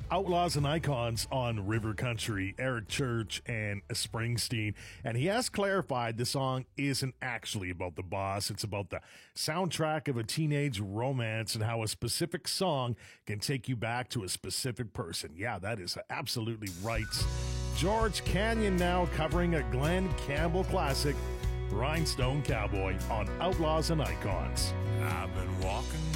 Outlaws and Icons on River Country, Eric Church and Springsteen. And he has clarified the song isn't actually about the boss. It's about the soundtrack of a teenage romance and how a specific song can take you back to a specific person. Yeah, that is absolutely right. George Canyon now covering a Glenn Campbell classic, Rhinestone Cowboy, on Outlaws and Icons. I've been walking